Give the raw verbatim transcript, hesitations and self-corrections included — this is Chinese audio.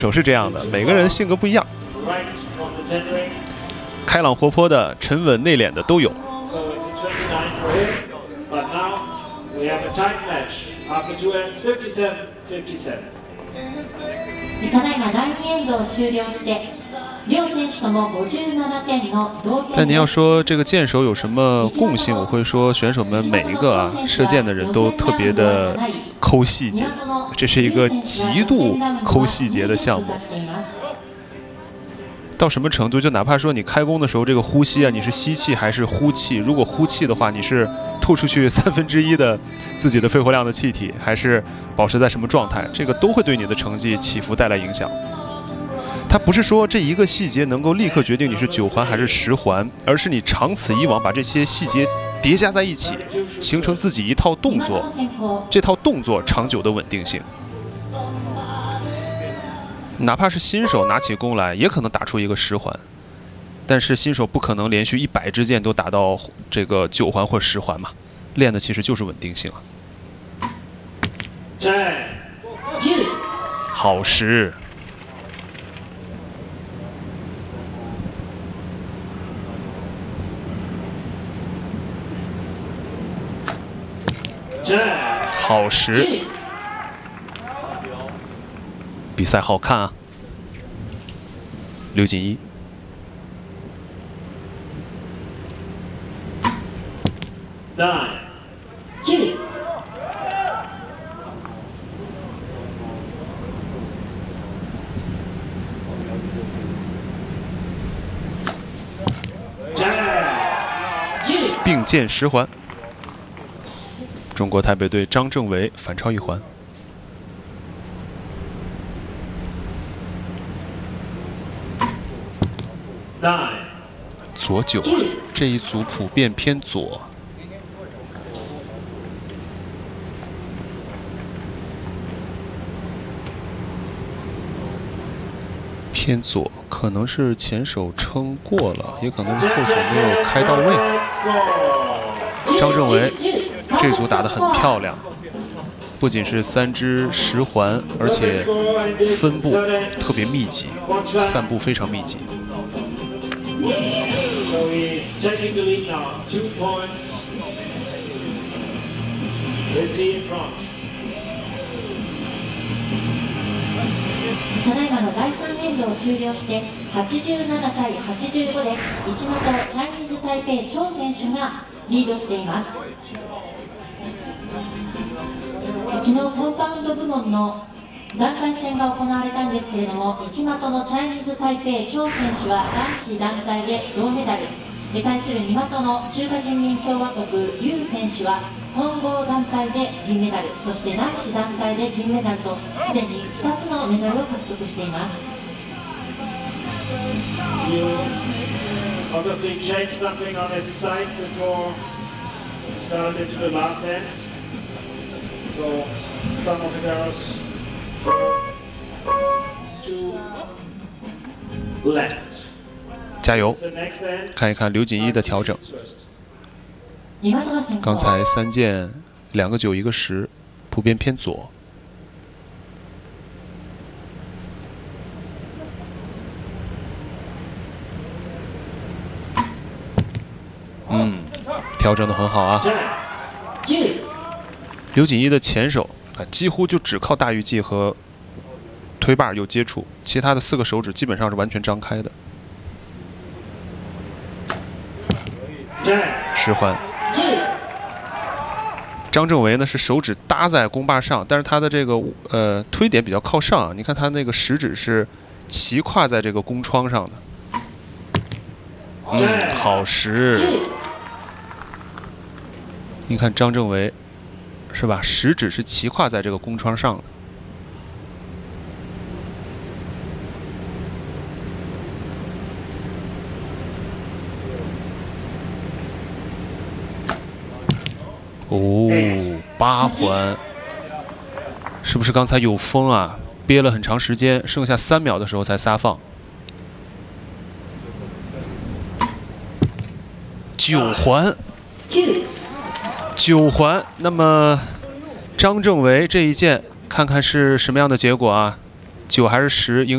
手是这样的，每个人性格不一样，开朗活泼的、沉稳内敛的都有。 ただいまだいにエンドを終了して。 両選手とも五十七点の同点。 但你要说这个箭手有什么共性，我会说选手们每一个啊射箭的人都特别的抠细节，这是一个极度抠细节的项目。到什么程度？就哪怕说你开弓的时候，这个呼吸啊，你是吸气还是呼气？如果呼气的话，你是吐出去三分之一的自己的肺活量的气体，还是保持在什么状态？这个都会对你的成绩起伏带来影响。 它不是说这一个细节能够立刻决定你是九环还是十环，而是你长此以往把这些细节叠加在一起，形成自己一套动作，这套动作长久的稳定性。哪怕是新手拿起弓来，也可能打出一个十环，但是新手不可能连续一百支箭都打到这个九环或十环嘛，练的其实就是稳定性啊。好时。 好时，比赛好看啊！刘锦一，并箭十环。 中国台北队张正伟反超一环，左九环这一组普遍偏左，偏左可能是前手撑过了，也可能是后手没有开到位。张正伟。 这组打得很漂亮，不仅是三支十环，而且分布特别密集，散布非常密集。 ただいまのだいさんエンドを終了してはちじゅうななたいはちじゅうごで一本チャイニーズ台北張選手がリードしています。 昨日コンパウンド部門の団体戦が行われたんですけれども、一的のチャイニーズ台北張選手は男子団体で銅メダル、対する二的の中華人民共和国劉選手は混合団体で銀メダル、そして男子団体で銀メダルとすでにふたつのメダルを獲得しています。 Obviously changed something on his side before started into the last end. So some of his arrows to left. 加油！看一看刘锦一的调整。刚才三箭，两个九一个十，普遍偏左。嗯，调整得很好啊。刘锦一的前手啊，几乎就只靠大鱼际和推把有接触，其他的四个手指基本上是完全张开的。十环。张正维呢是手指搭在弓把上，但是他的这个呃推点比较靠上啊，你看他那个食指是齐跨在这个弓窗上的。嗯，好实。你看张正维。 是吧？食指是齐跨在这个弓窗上的。哦，八环，是不是刚才有风啊？憋了很长时间，剩下三秒的时候才撒放。九环。九环，那么张正维这一箭，看看是什么样的结果啊？九还是十？